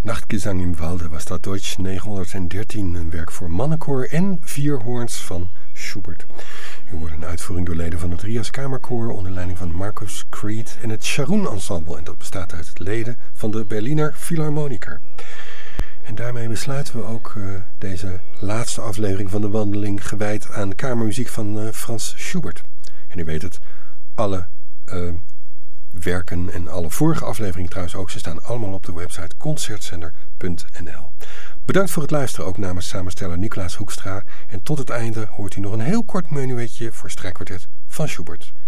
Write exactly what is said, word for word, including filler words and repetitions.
Nachtgesang im Walde was dat Deutsch negenhonderddertien, een werk voor mannenkoor en vier hoorns van Schubert. U hoort een uitvoering door leden van het Rias Kamerkoor onder leiding van Marcus Creed en het Sharon Ensemble. En dat bestaat uit leden van de Berliner Philharmoniker. En daarmee besluiten we ook uh, deze laatste aflevering van de wandeling gewijd aan kamermuziek van uh, Frans Schubert. En u weet het, alle uh, werken en alle vorige afleveringen trouwens ook, ze staan allemaal op de website concertzender punt n l. Bedankt voor het luisteren, ook namens samensteller Nicolaas Hoekstra. En tot het einde hoort u nog een heel kort menuetje voor strijkkwartet van Schubert.